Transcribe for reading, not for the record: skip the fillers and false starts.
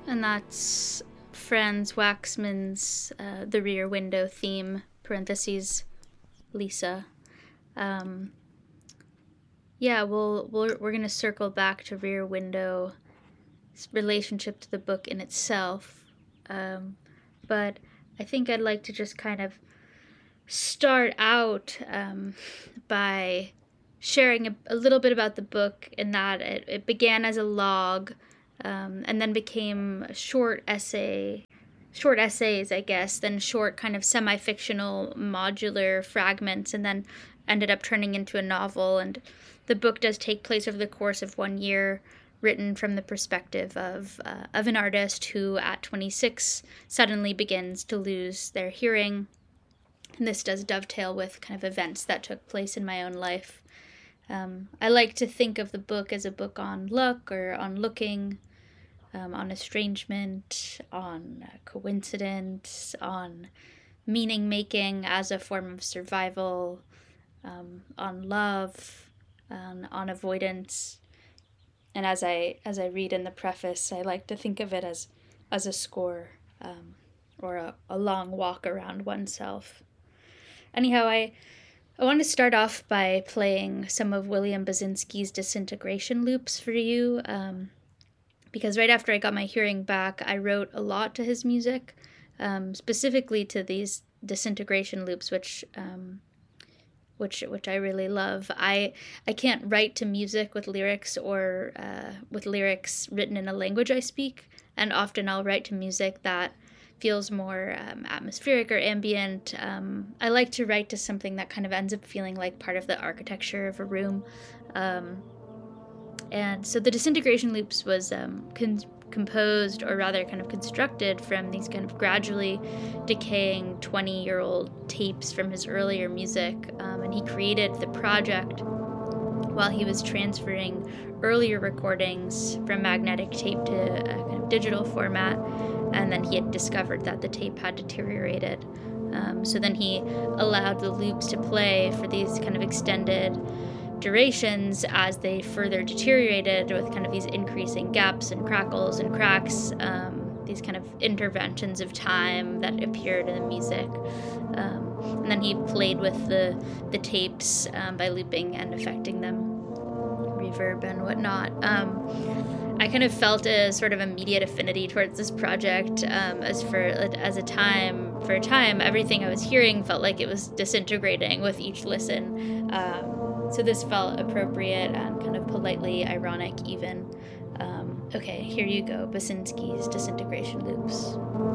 And that's Franz Waxman's The Rear Window theme, parentheses, Lisa. Yeah, we're going to circle back to Rear Window's relationship to the book in itself. But I think I'd like to just kind of start out by sharing a little bit about the book, in that it began as a log and then became short essays, I guess, then short kind of semi-fictional modular fragments, and then ended up turning into a novel. And the book does take place over the course of 1 year, written from the perspective of an artist who at 26 suddenly begins to lose their hearing. And this does dovetail with kind of events that took place in my own life. I like to think of the book as a book on luck, or on looking, on estrangement, on coincidence, on meaning making as a form of survival, on love, on avoidance. And as I read in the preface, I like to think of it as a score, or a long walk around oneself. Anyhow, I want to start off by playing some of William Basinski's Disintegration Loops for you, because right after I got my hearing back, I wrote a lot to his music, specifically to these disintegration loops, which I really love. I can't write to music with lyrics, or with lyrics written in a language I speak, and often I'll write to music that feels more atmospheric or ambient. I like to write to something that kind of ends up feeling like part of the architecture of a room. And so the Disintegration Loops was composed, or rather kind of constructed, from these kind of gradually decaying 20-year-old tapes from his earlier music. And he created the project while he was transferring earlier recordings from magnetic tape to a kind of digital format. And then he had discovered that the tape had deteriorated. So then he allowed the loops to play for these kind of extended durations as they further deteriorated, with kind of these increasing gaps and crackles and cracks, these kind of interventions of time that appeared in the music. And then he played with the tapes by looping and affecting them, reverb and whatnot. I kind of felt a sort of immediate affinity towards this project, for a time, everything I was hearing felt like it was disintegrating with each listen. So this felt appropriate and kind of politely ironic even. Okay, here you go, Basinski's Disintegration Loops.